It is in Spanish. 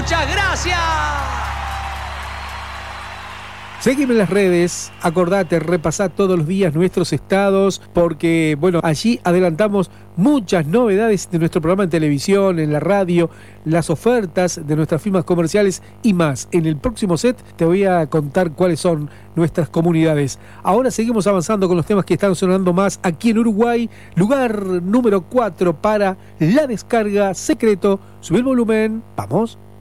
Muchas gracias. Seguime en las redes, acordate, repasá todos los días nuestros estados, porque, bueno, allí adelantamos muchas novedades de nuestro programa en televisión, en la radio, las ofertas de nuestras firmas comerciales y más. En el próximo set te voy a contar cuáles son nuestras comunidades. Ahora seguimos avanzando con los temas que están sonando más aquí en Uruguay. Lugar número 4 para La Descarga, Secreto. Sube el volumen, vamos.